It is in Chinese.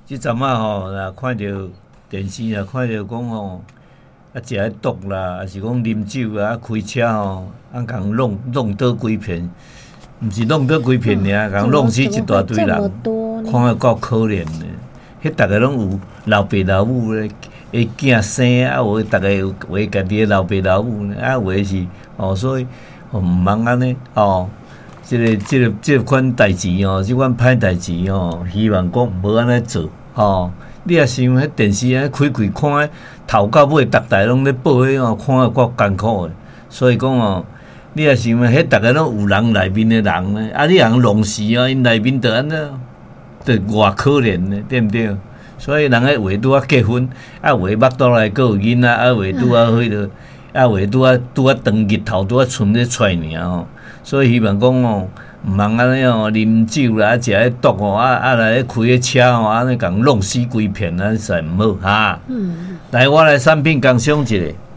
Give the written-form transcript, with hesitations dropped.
即阵啊吼，若看到电视啊，看到讲吼，啊食迄毒啦，还是讲啉酒啊，开车吼，啊共弄倒几片，毋是弄倒几片尔，共弄死一大堆人，看了够可怜的。迄逐个拢有老爸老母咧，诶囝生啊，有逐个有家己诶老爸老母呢，啊有是哦，所以毋茫安尼哦。这款代志哦，这款歹代志哦，希望讲无安尼做哦。你也想迄电视啊开开看，头到尾逐台拢咧报迄哦，看了够艰苦诶。所以讲哦，你也想迄逐个拢有人内面诶人呢，啊你人弄死啊，因内面着安尼，着偌可怜呢，对毋对？所以人迄话拄啊结婚，啊话腹肚内佫有囡仔，啊话拄啊迄落，啊话拄啊长日头拄啊剩咧出尔吼。所以希望讲哦，毋通安尼哦，啉酒啦，食迄毒哦，来开迄车吼，安尼共弄死规片，安尼实毋好哈。来，我来产品工商一下。